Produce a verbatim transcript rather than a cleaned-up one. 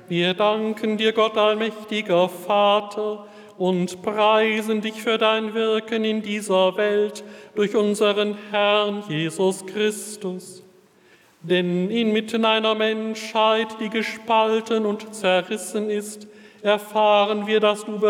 Wir danken dir, Gott allmächtiger Vater, und preisen dich für dein Wirken in dieser Welt durch unseren Herrn Jesus Christus. Denn inmitten einer Menschheit, die gespalten und zerrissen ist, erfahren wir, dass du